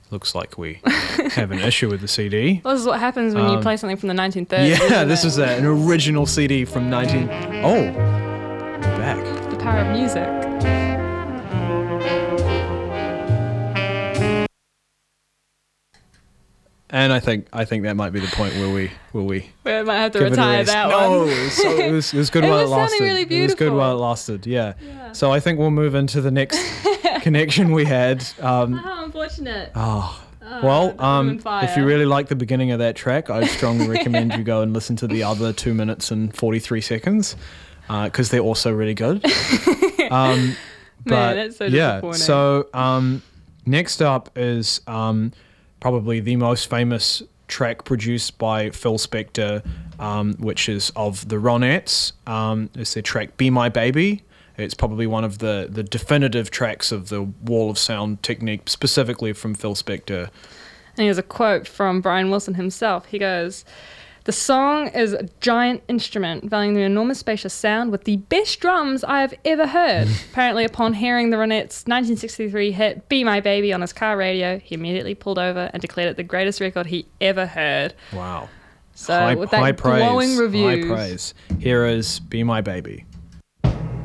looks like we have an issue with the CD. Well, this is what happens when you play something from the 1930s. Yeah, this is an original CD from 19... Oh, we're back. The power of music. And I think that might be the point where we We might have to give it a retire rest. that No, one. it was good while it was sounding lasted. really It was good beautiful. while it lasted. Yeah. So I think we'll move into the next connection we had. How unfortunate. Well, Room Fire. if you really like the beginning of that track, I'd strongly recommend you go and listen to the other 2 minutes and 43 seconds because they're also really good. Man, that's so yeah, disappointing. so next up is probably the most famous track produced by Phil Spector, which is of the Ronettes. It's their track Be My Baby. It's probably one of the definitive tracks of the wall of sound technique, specifically from Phil Spector. And here's a quote from Brian Wilson himself. He goes, "The song is a giant instrument, valuing the enormous spacious sound with the best drums I have ever heard." Apparently, upon hearing the Ronettes' 1963 hit Be My Baby on his car radio, he immediately pulled over and declared it the greatest record he ever heard. Wow. So with that praise, glowing reviews. High praise. Here is Be My Baby.